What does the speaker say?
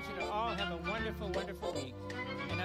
want you to all have a wonderful, wonderful week. And